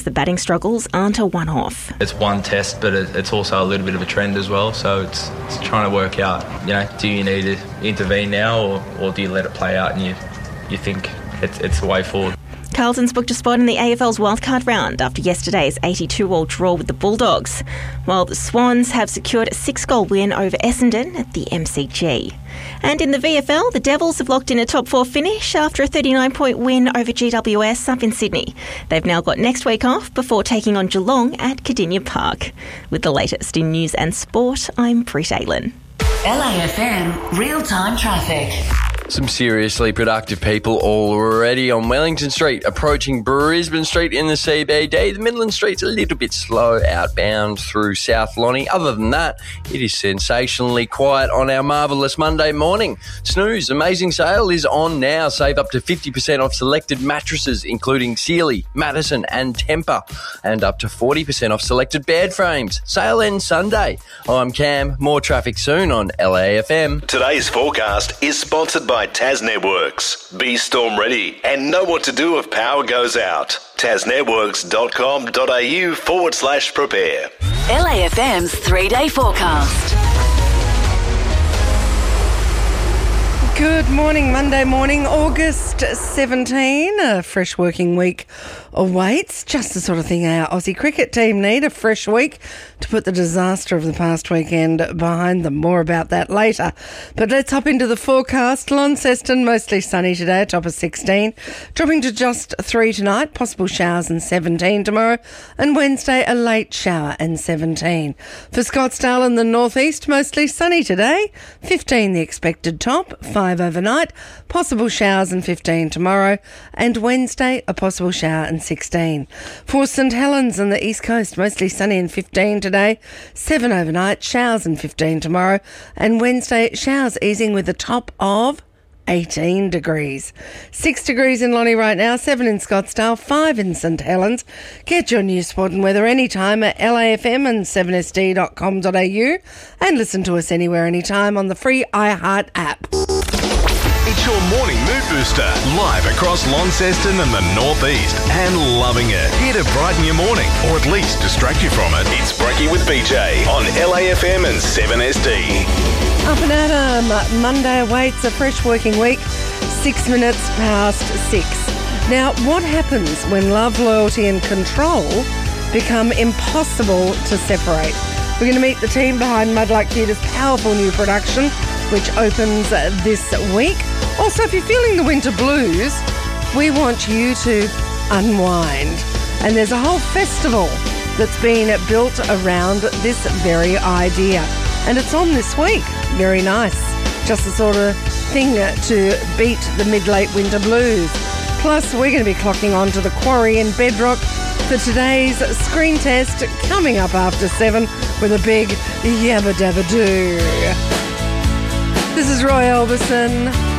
The batting struggles aren't a one-off. It's one test, but it's also a little bit of a trend as well. So it's trying to work out, do you need to intervene now or do you let it play out and you think it's the way forward? Carlton's booked a spot in the AFL's wildcard round after yesterday's 82-all draw with the Bulldogs, while the Swans have secured a 6-goal win over Essendon at the MCG. And in the VFL, the Devils have locked in a top 4 finish after a 39-point win over GWS up in Sydney. They've now got next week off before taking on Geelong at Cardinia Park. With the latest in news and sport, I'm Britt Aylan. LAFM real-time traffic. Some seriously productive people already on Wellington Street, approaching Brisbane Street in the CBD. The Midland Street's a little bit slow outbound through South Lonnie. Other than that, it is sensationally quiet on our marvellous Monday morning. Snooze Amazing Sale is on now. Save up to 50% off selected mattresses, including Sealy, Madison and Tempur, and up to 40% off selected bed frames. Sale ends Sunday. I'm Cam. More traffic soon on LAFM. Today's forecast is sponsored by TasNetworks. Be storm ready and know what to do if power goes out. tasnetworks.com.au/prepare. LAFM's 3-day forecast. Good morning, Monday morning, August 17. A fresh working week awaits. Just the sort of thing our Aussie cricket team need, a fresh week to put the disaster of the past weekend behind them. More about that later. But let's hop into the forecast. Launceston, mostly sunny today, a top of 16. Dropping to just 3 tonight, possible showers and 17 tomorrow. And Wednesday, a late shower and 17. For Scottsdale and the northeast, mostly sunny today. 15 the expected top, 5 overnight, possible showers and 15 tomorrow, and Wednesday a possible shower and 16. For St Helens and the east coast, mostly sunny and 15 today, 7 overnight, showers and 15 tomorrow, and Wednesday showers easing with a top of 18 degrees. 6 degrees in Lonnie right now, 7 in Scottsdale, 5 in St Helens. Get your news, sport and weather anytime at LAFM and 7sd.com.au and listen to us anywhere, anytime on the free iHeart app. It's your morning mood booster, live across Launceston and the northeast, and loving it. Here to brighten your morning, or at least distract you from it. It's Brekkie with BJ on LAFM and 7SD. Up and at 'em. Monday awaits a fresh working week, 6 minutes past 6. Now, what happens when love, loyalty and control become impossible to separate? We're going to meet the team behind Mudlark Theatre's powerful new production, which opens this week. Also, if you're feeling the winter blues, we want you to unwind. And there's a whole festival that's been built around this very idea. And it's on this week. Very nice. Just the sort of thing to beat the mid-late winter blues. Plus, we're going to be clocking on to the Quarry in Bedrock for today's screen test, coming up after 7 with a big yabba dabba doo. This is Roy Orbison.